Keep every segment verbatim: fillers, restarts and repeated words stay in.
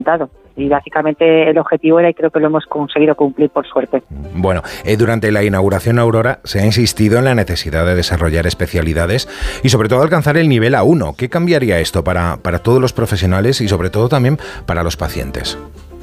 dado. Y básicamente el objetivo era, y creo que lo hemos conseguido cumplir por suerte. Bueno, eh, durante la inauguración, Aurora, se ha insistido en la necesidad de desarrollar especialidades y sobre todo alcanzar el nivel A uno. ¿Qué cambiaría esto para, para todos los profesionales y sobre todo también para los pacientes?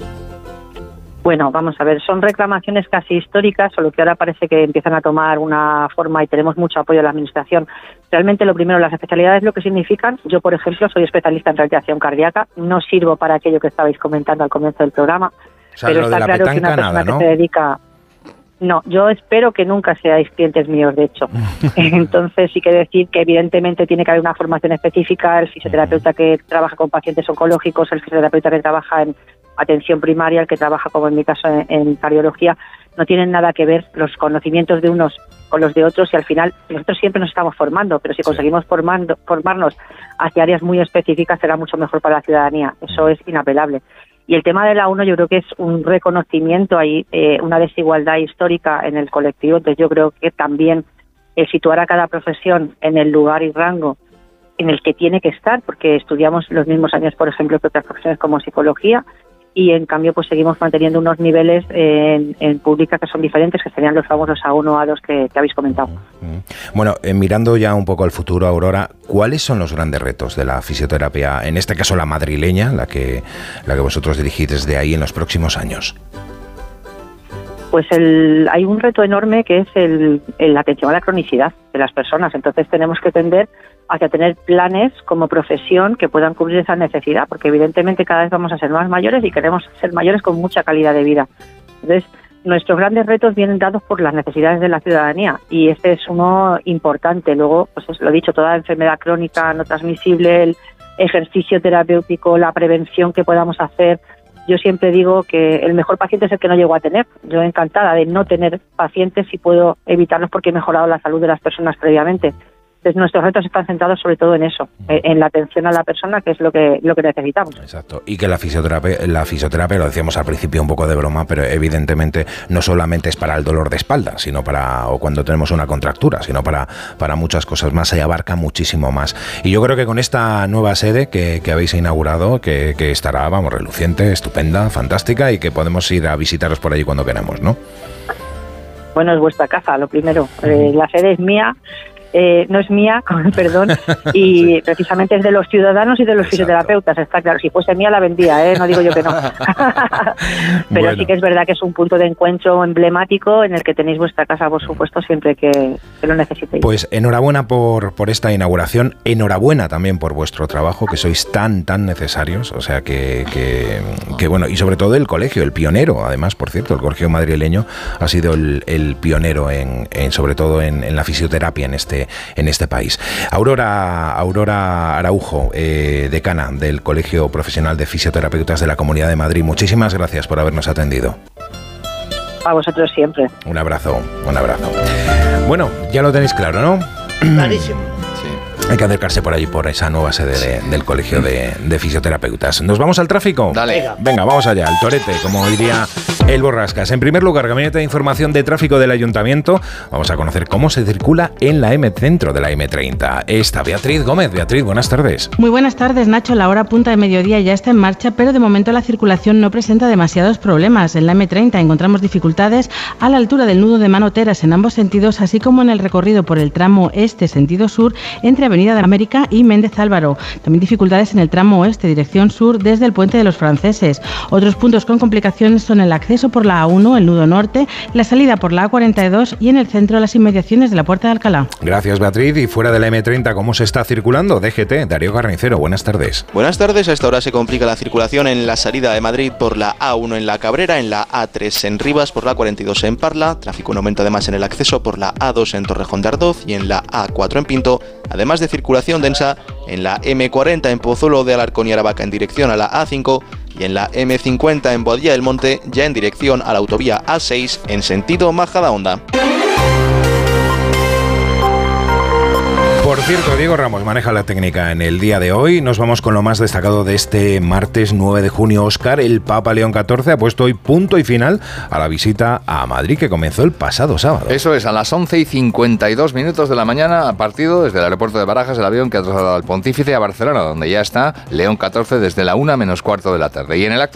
Bueno, vamos a ver, son reclamaciones casi históricas, solo que ahora parece que empiezan a tomar una forma y tenemos mucho apoyo de la Administración. Realmente, lo primero, las especialidades, lo que significan. Yo, por ejemplo, soy especialista en rehabilitación cardíaca, no sirvo para aquello que estabais comentando al comienzo del programa, O sea, pero lo está de la claro petanca, que una persona nada, ¿no? que se dedica... No, yo espero que nunca seáis clientes míos, de hecho. Entonces, sí que decir que evidentemente tiene que haber una formación específica, el fisioterapeuta que trabaja con pacientes oncológicos, el fisioterapeuta que trabaja en atención primaria, el que trabaja, como en mi caso, en, en cardiología, no tienen nada que ver los conocimientos de unos con los de otros, y al final nosotros siempre nos estamos formando, pero si conseguimos formando, formarnos hacia áreas muy específicas será mucho mejor para la ciudadanía. Eso es inapelable. Y el tema de la uno yo creo que es un reconocimiento, hay eh, una desigualdad histórica en el colectivo, entonces yo creo que también el situar a cada profesión en el lugar y rango en el que tiene que estar, porque estudiamos los mismos años, por ejemplo, que otras profesiones como psicología, y en cambio pues seguimos manteniendo unos niveles en, en pública que son diferentes, que serían los famosos A uno, A dos que, que habéis comentado. Bueno, eh, mirando ya un poco al futuro, Aurora, ¿cuáles son los grandes retos de la fisioterapia, en este caso la madrileña, la que, la que vosotros dirigís desde ahí en los próximos años? Pues el, hay un reto enorme que es el, el, la atención a la cronicidad de las personas. Entonces tenemos que tender hacia tener planes como profesión que puedan cubrir esa necesidad, porque evidentemente cada vez vamos a ser más mayores y queremos ser mayores con mucha calidad de vida. Entonces, nuestros grandes retos vienen dados por las necesidades de la ciudadanía, y este es uno importante. Luego, pues es lo dicho, toda enfermedad crónica no transmisible, el ejercicio terapéutico, la prevención que podamos hacer. Yo siempre digo que el mejor paciente es el que no llego a tener. Yo encantada de no tener pacientes si puedo evitarlos, porque he mejorado la salud de las personas previamente. Entonces nuestros retos están centrados sobre todo en eso, en la atención a la persona, que es lo que lo que necesitamos. Exacto. Y que la fisioterapia, la fisioterapia, lo decíamos al principio un poco de broma, pero evidentemente no solamente es para el dolor de espalda, sino para, o cuando tenemos una contractura, sino para, para muchas cosas más, se abarca muchísimo más. Y yo creo que con esta nueva sede que, que habéis inaugurado, que, que estará, vamos, reluciente, estupenda, fantástica, y que podemos ir a visitaros por allí cuando queramos, ¿no? Bueno, es vuestra casa, lo primero. Eh, la sede es mía. Eh, no es mía, con perdón, y sí, precisamente es de los ciudadanos y de los Exacto. fisioterapeutas, está claro. Si fuese mía la vendía, ¿eh? No digo yo que no. Pero bueno, sí que es verdad que es un punto de encuentro emblemático en el que tenéis vuestra casa, por supuesto, siempre que, que lo necesitéis. Pues enhorabuena por, por esta inauguración, enhorabuena también por vuestro trabajo, que sois tan, tan necesarios, o sea que, que, que bueno, y sobre todo el colegio, el pionero, además, por cierto, el colegio madrileño ha sido el, el pionero en, en sobre todo en, en la fisioterapia en este en este país. Aurora, Aurora Araujo, eh, decana del Colegio Profesional de Fisioterapeutas de la Comunidad de Madrid, muchísimas gracias por habernos atendido. A vosotros siempre. Un abrazo, un abrazo. Bueno, ya lo tenéis claro, ¿no? Clarísimo. Hay que acercarse por allí, por esa nueva sede de, del Colegio de, de Fisioterapeutas. ¿Nos vamos al tráfico? Dale. Venga, vamos allá, al torete, como diría el Borrascas. En primer lugar, Gabinete de Información de Tráfico del Ayuntamiento. Vamos a conocer cómo se circula en la M Centro de la M treinta. Está Beatriz Gómez. Beatriz, buenas tardes. Muy buenas tardes, Nacho. La hora punta de mediodía ya está en marcha, pero de momento la circulación no presenta demasiados problemas. En la M treinta encontramos dificultades a la altura del nudo de Manoteras en ambos sentidos, así como en el recorrido por el tramo este sentido sur entre Avenida de América y Méndez Álvaro. También dificultades en el tramo oeste, dirección sur, desde el Puente de los Franceses. Otros puntos con complicaciones son el acceso por la A uno, el nudo norte, la salida por la A cuarenta y dos y en el centro las inmediaciones de la Puerta de Alcalá. Gracias, Beatriz. Y fuera de la M treinta, ¿cómo se está circulando? D G T, Darío Carnicero, buenas tardes. Buenas tardes. A esta hora se complica la circulación en la salida de Madrid por la A uno en La Cabrera, en la A tres en Rivas, por la cuarenta y dos en Parla. Tráfico en aumento además en el acceso por la A dos en Torrejón de Ardoz y en la A cuatro en Pinto, además de circulación densa en la M cuarenta en Pozuelo de Alarcón y Aravaca en dirección a la A cinco y en la M cincuenta en Boadilla del Monte ya en dirección a la autovía A seis en sentido Majadahonda. Por cierto, Diego Ramos maneja la técnica en el día de hoy. Nos vamos con lo más destacado de este martes nueve de junio. Óscar, el Papa León catorce ha puesto hoy punto y final a la visita a Madrid que comenzó el pasado sábado. Eso es, a las once y cincuenta y dos minutos de la mañana, partido desde el aeropuerto de Barajas, el avión que ha trasladado al Pontífice a Barcelona, donde ya está León catorce desde la una menos cuarto de la tarde. Y en el acto